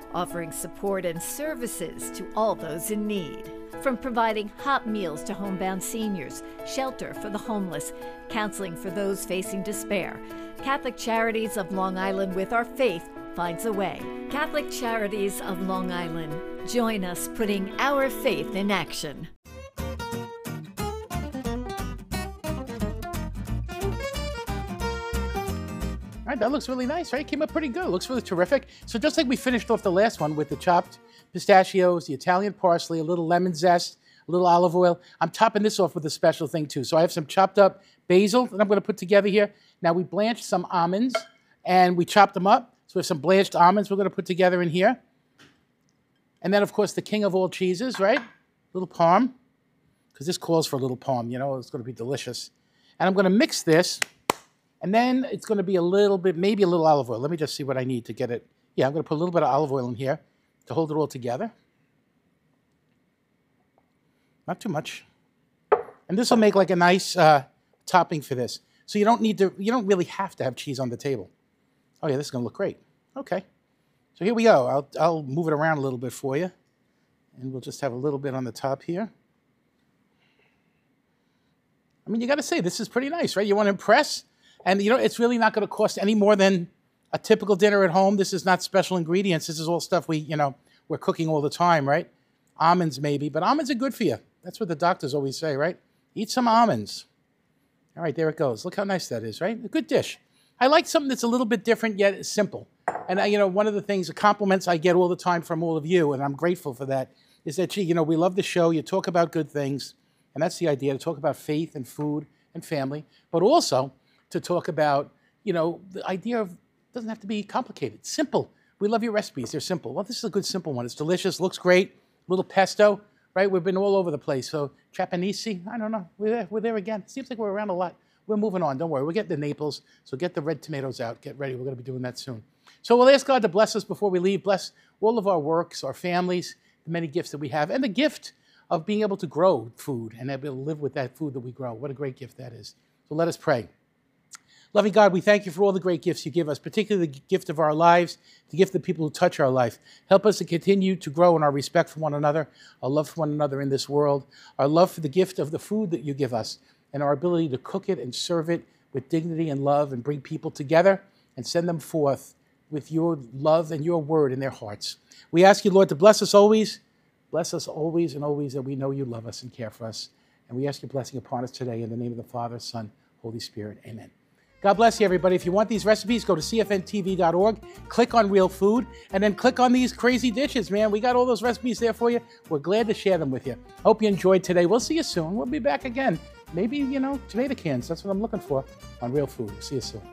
offering support and services to all those in need. From providing hot meals to homebound seniors, shelter for the homeless, counseling for those facing despair, Catholic Charities of Long Island, with our faith, finds a way. Catholic Charities of Long Island. Join us putting our faith in action. All right, that looks really nice, right? Came up pretty good. It looks really terrific. So just like we finished off the last one with the chopped pistachios, the Italian parsley, a little lemon zest, a little olive oil, I'm topping this off with a special thing too. So I have some chopped up basil that I'm going to put together here. Now we blanched some almonds and we chopped them up. So we have some blanched almonds we're going to put together in here. And then, of course, the king of all cheeses, right? Little parm, because this calls for a little parm, you know, it's going to be delicious. And I'm going to mix this. And then it's going to be a little bit, maybe a little olive oil. Let me just see what I need to get it. Yeah, I'm going to put a little bit of olive oil in here to hold it all together. Not too much. And this will make like a nice topping for this. So you don't really have to have cheese on the table. Oh yeah, this is going to look great. Okay. So here we go. I'll move it around a little bit for you. And we'll just have a little bit on the top here. I mean, you got to say, this is pretty nice, right? You want to impress? And, you know, it's really not going to cost any more than a typical dinner at home. This is not special ingredients. This is all stuff we're cooking all the time, right? Almonds maybe, but almonds are good for you. That's what the doctors always say, right? Eat some almonds. All right, there it goes. Look how nice that is, right? A good dish. I like something that's a little bit different yet simple. And, one of the things, the compliments I get all the time from all of you, and I'm grateful for that, is that, gee, we love the show. You talk about good things, and that's the idea, to talk about faith and food and family, but also to talk about, the idea of, it doesn't have to be complicated. Simple. We love your recipes. They're simple. Well, this is a good simple one. It's delicious, looks great. Little pesto, right? We've been all over the place. So Trapanese, I don't know. We're there again. Seems like we're around a lot. We're moving on. Don't worry. We'll get the Naples. So get the red tomatoes out. Get ready. We're going to be doing that soon. So we'll ask God to bless us before we leave. Bless all of our works, our families, the many gifts that we have, and the gift of being able to grow food and able to live with that food that we grow. What a great gift that is. So let us pray. Loving God, we thank you for all the great gifts you give us, particularly the gift of our lives, the gift of the people who touch our life. Help us to continue to grow in our respect for one another, our love for one another in this world, our love for the gift of the food that you give us, and our ability to cook it and serve it with dignity and love and bring people together and send them forth with your love and your word in their hearts. We ask you, Lord, to bless us always and always, that we know you love us and care for us. And we ask your blessing upon us today in the name of the Father, Son, Holy Spirit. Amen. God bless you, everybody. If you want these recipes, go to cfntv.org, click on Real Food, and then click on these crazy dishes, man. We got all those recipes there for you. We're glad to share them with you. Hope you enjoyed today. We'll see you soon. We'll be back again. Maybe, tomato cans. That's what I'm looking for on Real Food. We'll see you soon.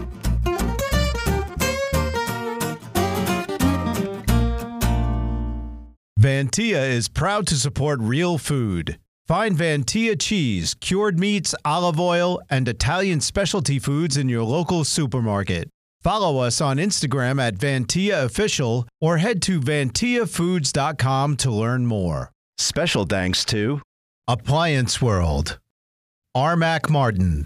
Vantia is proud to support Real Food. Find Vantia cheese, cured meats, olive oil, and Italian specialty foods in your local supermarket. Follow us on Instagram at Vantia Official or head to vantiafoods.com to learn more. Special thanks to Appliance World, Armac Martin,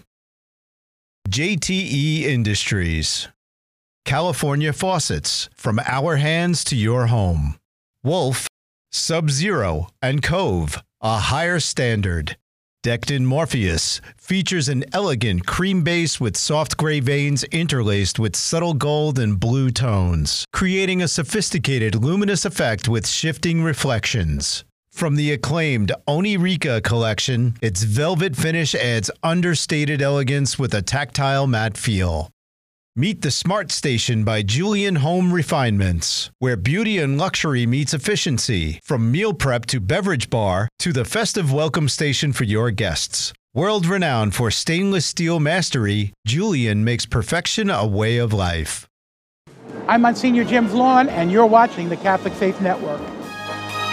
JTE Industries, California Faucets, from our hands to your home, Wolf, Sub-Zero, and Cove, a higher standard. Decton Morpheus features an elegant cream base with soft gray veins interlaced with subtle gold and blue tones, creating a sophisticated luminous effect with shifting reflections. From the acclaimed Onirica collection, its velvet finish adds understated elegance with a tactile matte feel. Meet the Smart Station by Julian Home Refinements, where beauty and luxury meets efficiency, from meal prep to beverage bar to the festive welcome station for your guests. World-renowned for stainless steel mastery, Julian makes perfection a way of life. I'm Monsignor Jim Vaughn, and you're watching the Catholic Faith Network.